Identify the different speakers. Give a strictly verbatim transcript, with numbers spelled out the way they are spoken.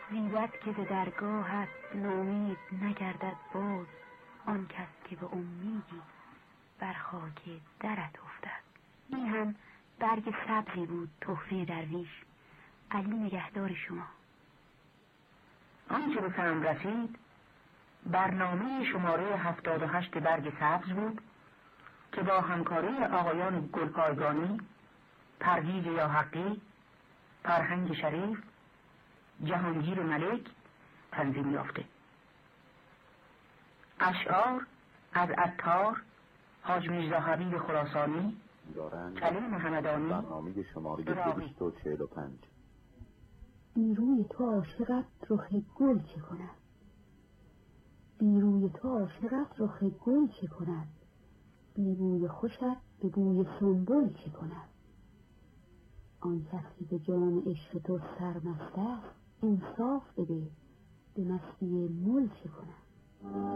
Speaker 1: زیبد که به درگاهت نومید نگردد باز، آن کس که به امیدی بر خاک درت افتد. این هم برگ سبزی بود تحفه درویش. علی نگهدار شما.
Speaker 2: آنچه به فهم رسید برنامه شماره هفتاد و هشت برگ سبز بود که با همکاری آقایان گلپایگانی، پرویز یا حقی، فرهنگ شریف، جهانگیر ملک تنظیم یافته. اشعار از عطار، حاج میرزا حبیب خراسانی، کلیم همدانی،
Speaker 3: برنامه شماره دویست و چهل و پنج.
Speaker 4: بی روی تو عاشقت رخ گل چه کند، بی روی تو عاشقت رخ گل چه کند، بی بوی خوشت به بوی سنبل چه کند. آن کسی به جام عشق تو سرمست است، انصاف بده به مستی مل چه کند.